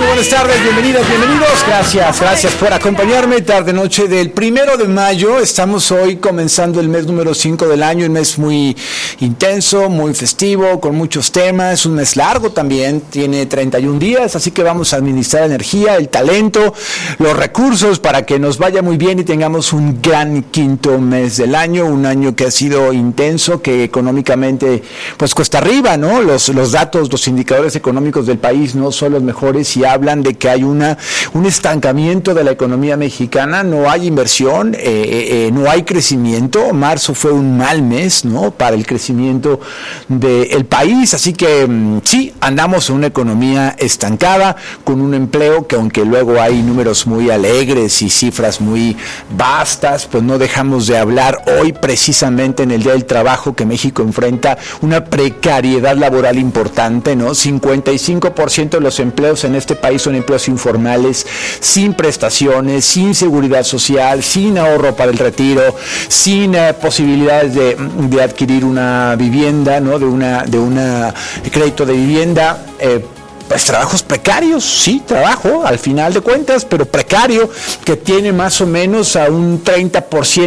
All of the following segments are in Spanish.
buenas tardes, bienvenidos. Gracias por acompañarme. Tarde noche del 1 de mayo. Estamos hoy comenzando el mes número 5 del año, un mes muy intenso, muy festivo, con muchos temas, un mes largo también, tiene 31 días, así que vamos a administrar energía, el talento, los recursos para que nos vaya muy bien y tengamos un gran quinto mes del año, un año que ha sido intenso, que económicamente pues cuesta arriba, ¿no? Los datos, los indicadores económicos del país no son los mejores y hablan de que hay un estancamiento de la economía mexicana, no hay inversión, no hay crecimiento. Marzo fue un mal mes, ¿no?, para el crecimiento del país, así que sí, andamos en una economía estancada, con un empleo que, aunque luego hay números muy alegres y cifras muy vastas, pues no dejamos de hablar hoy precisamente en el Día del Trabajo que México enfrenta una precariedad laboral importante, ¿no? 55% de los empleos en este país son empleos informales, sin prestaciones, sin seguridad social, sin ahorro para el retiro, sin posibilidades de adquirir una vivienda, ¿no?, de una crédito de vivienda, pues trabajos precarios, sí, trabajo al final de cuentas, pero precario, que tiene más o menos a un 30%,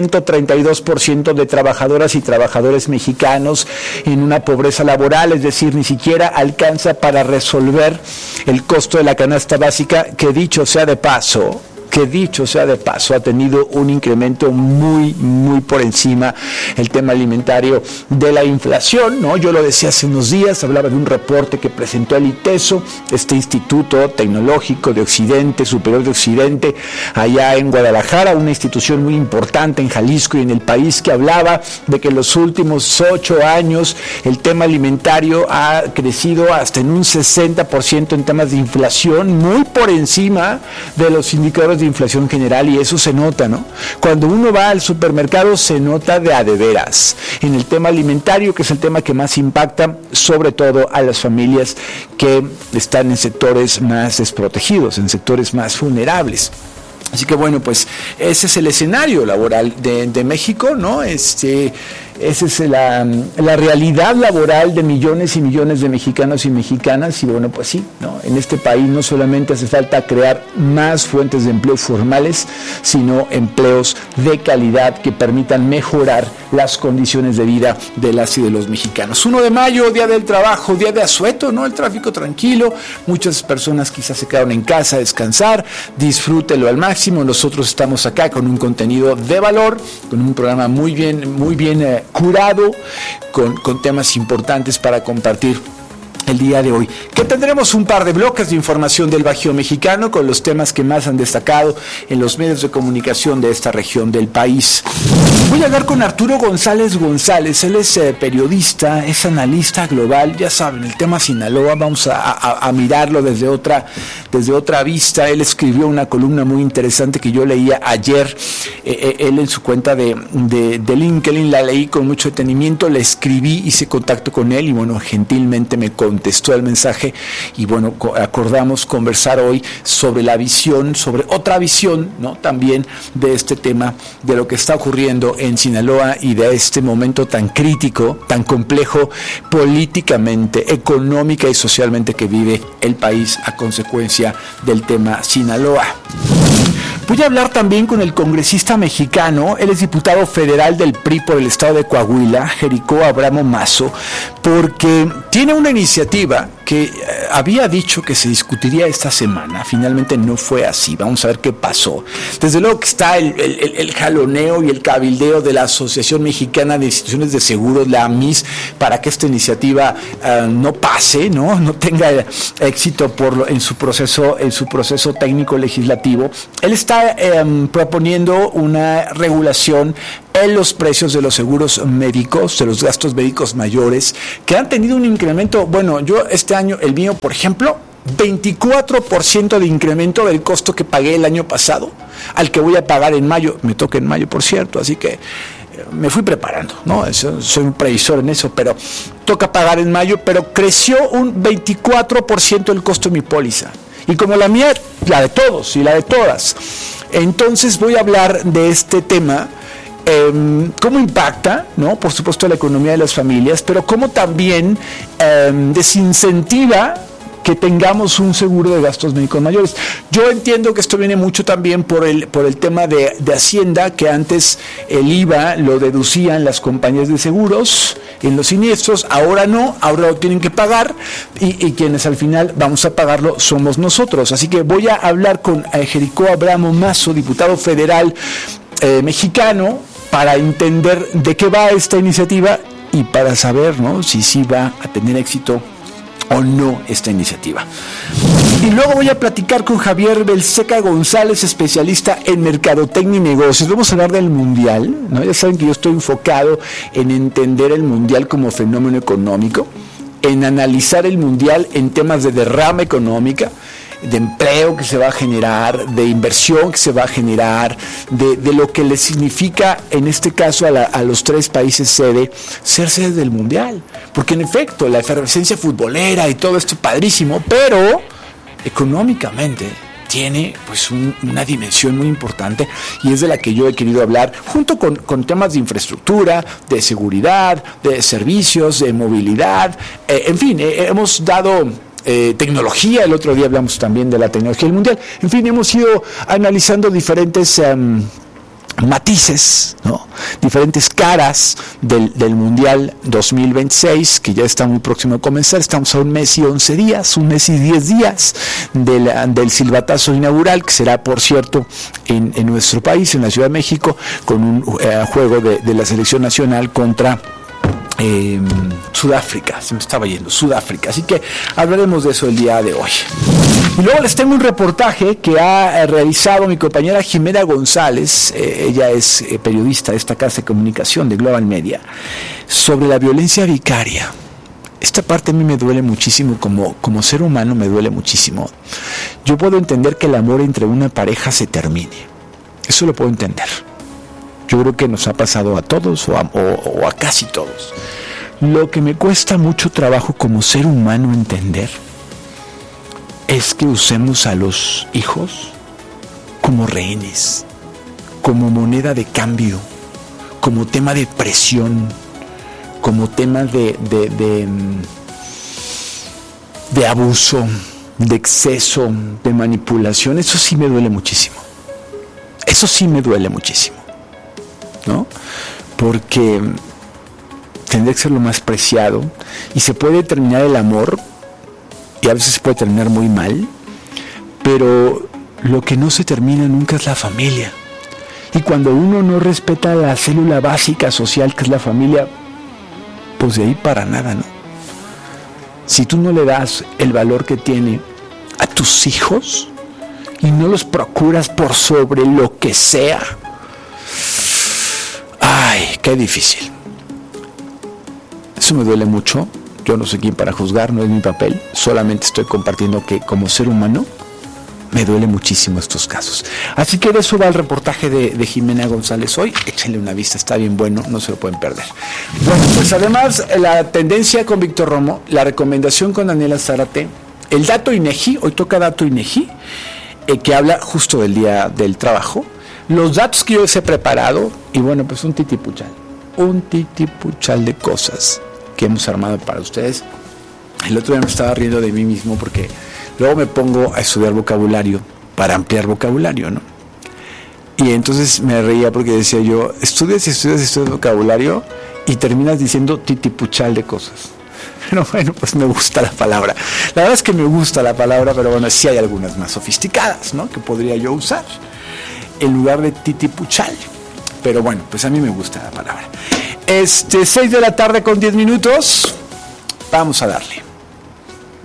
32% de trabajadoras y trabajadores mexicanos en una pobreza laboral, es decir, ni siquiera alcanza para resolver el costo de la canasta básica, que dicho sea de paso, ha tenido un incremento muy, muy por encima el tema alimentario de la inflación, ¿no? Yo lo decía hace unos días, hablaba de un reporte que presentó el ITESO, este Instituto Tecnológico de Occidente, Superior de Occidente, allá en Guadalajara, una institución muy importante en Jalisco y en el país, que hablaba de que en los últimos 8 años el tema alimentario ha crecido hasta en un 60% en temas de inflación, muy por encima de los indicadores de inflación general, y eso se nota, ¿no? Cuando uno va al supermercado se nota de a de veras en el tema alimentario, que es el tema que más impacta sobre todo a las familias que están en sectores más desprotegidos, en sectores más vulnerables. Así que bueno, pues ese es el escenario laboral de México, ¿no? Esa es la realidad laboral de millones y millones de mexicanos y mexicanas, y bueno, pues sí, ¿no? En este país no solamente hace falta crear más fuentes de empleo formales, sino empleos de calidad que permitan mejorar las condiciones de vida de las y de los mexicanos. 1 de mayo, Día del Trabajo, día de asueto, ¿no? El tráfico tranquilo, muchas personas quizás se quedaron en casa a descansar, disfrútelo al máximo. Nosotros estamos acá con un contenido de valor, con un programa muy bien curado, con temas importantes para compartir el día de hoy, que tendremos un par de bloques de información del Bajío mexicano con los temas que más han destacado en los medios de comunicación de esta región del país. Voy a hablar con Arturo González. Él es periodista, es analista global, ya saben, el tema Sinaloa, vamos a mirarlo desde otra vista. Él escribió una columna muy interesante que yo leía ayer, él en su cuenta de LinkedIn, la leí con mucho detenimiento, le escribí, hice contacto con él y bueno, gentilmente me contestó el mensaje y bueno, acordamos conversar hoy sobre la visión, sobre otra visión, ¿no?, también de este tema, de lo que está ocurriendo en Sinaloa y de este momento tan crítico, tan complejo políticamente, económica y socialmente que vive el país a consecuencia del tema Sinaloa. Voy a hablar también con el congresista mexicano, él es diputado federal del PRI por el estado de Coahuila, Jericó Abramo Mazo, porque tiene una iniciativa que había dicho que se discutiría esta semana. Finalmente no fue así, vamos a ver qué pasó. Desde luego que está el jaloneo y el cabildeo de la Asociación Mexicana de Instituciones de Seguros, la AMIS, para que esta iniciativa no pase, no tenga éxito en su proceso técnico legislativo. Él está proponiendo una regulación en los precios de los seguros médicos, de los gastos médicos mayores, que han tenido un incremento. Bueno, yo este año, el mío, por ejemplo, 24% de incremento del costo que pagué el año pasado al que voy a pagar en mayo. Me toca en mayo, por cierto, así que me fui preparando, ¿no? Soy un previsor en eso, pero toca pagar en mayo, pero creció un 24% el costo de mi póliza. Y como la mía, la de todos y la de todas. Entonces voy a hablar de este tema, cómo impacta, ¿no?, por supuesto, la economía de las familias, pero cómo también desincentiva que tengamos un seguro de gastos médicos mayores. Yo entiendo que esto viene mucho también por el tema de Hacienda, que antes el IVA lo deducían las compañías de seguros en los siniestros, ahora no, ahora lo tienen que pagar y quienes al final vamos a pagarlo somos nosotros. Así que voy a hablar con Jericó Abramo Mazo, diputado federal mexicano, para entender de qué va esta iniciativa y para saber, ¿no?, si sí va a tener éxito o no esta iniciativa. Y luego voy a platicar con Javier Belseca González, especialista en mercadotecnia y negocios. Vamos a hablar del Mundial, ¿no? Ya saben que yo estoy enfocado en entender el Mundial como fenómeno económico, en analizar el Mundial en temas de derrama económica, de empleo que se va a generar, de inversión que se va a generar, de lo que le significa en este caso a los 3 países sede ser sede del Mundial, porque en efecto la efervescencia futbolera y todo esto padrísimo, pero económicamente tiene pues una dimensión muy importante y es de la que yo he querido hablar junto con temas de infraestructura, de seguridad, de servicios, de movilidad, en fin, hemos dado tecnología. El otro día hablamos también de la tecnología del Mundial. En fin, hemos ido analizando diferentes matices, ¿no?, diferentes caras del Mundial 2026, que ya está muy próximo a comenzar. Estamos a un mes y 11 días, un mes y 10 días del silbatazo inaugural, que será, por cierto, en nuestro país, en la Ciudad de México, con un juego de la selección nacional contra Sudáfrica. Se me estaba yendo, Sudáfrica. Así que hablaremos de eso el día de hoy. Y luego les tengo un reportaje que ha realizado mi compañera Jimena González, ella es periodista de esta casa de comunicación de Global Media, sobre la violencia vicaria. Esta parte a mí me duele muchísimo, como ser humano me duele muchísimo. Yo puedo entender que el amor entre una pareja se termine, eso lo puedo entender. Yo creo que nos ha pasado a todos o a casi todos. Lo que me cuesta mucho trabajo como ser humano entender es que usemos a los hijos como rehenes, como moneda de cambio, como tema de presión, como tema de abuso, de exceso, de manipulación. Eso sí me duele muchísimo. Eso sí me duele muchísimo, ¿no? Porque tendría que ser lo más preciado y se puede terminar el amor y a veces se puede terminar muy mal, pero lo que no se termina nunca es la familia. Y cuando uno no respeta la célula básica social que es la familia, pues de ahí para nada, ¿no? Si tú no le das el valor que tiene a tus hijos y no los procuras por sobre lo que sea, ay, qué difícil. Eso me duele mucho. Yo no soy quien para juzgar, no es mi papel. Solamente estoy compartiendo que como ser humano me duele muchísimo estos casos. Así que de eso va el reportaje de Jimena González hoy. Échenle una vista, está bien bueno, no se lo pueden perder. Bueno, pues además la tendencia con Víctor Romo, la recomendación con Daniela Zárate, el dato INEGI, hoy toca dato INEGI, que habla justo del día del trabajo, los datos que yo les he preparado, y bueno, pues un titipuchal de cosas que hemos armado para ustedes. El otro día me estaba riendo de mí mismo porque luego me pongo a estudiar vocabulario para ampliar vocabulario, ¿no? Y entonces me reía porque decía yo, estudias vocabulario y terminas diciendo titipuchal de cosas. Pero bueno, pues me gusta la palabra. La verdad es que me gusta la palabra, pero bueno, sí hay algunas más sofisticadas, ¿no?, que podría yo usar en lugar de titipuchal. Pero bueno, pues a mí me gusta la palabra. 6 de la tarde con 10 minutos. Vamos a darle.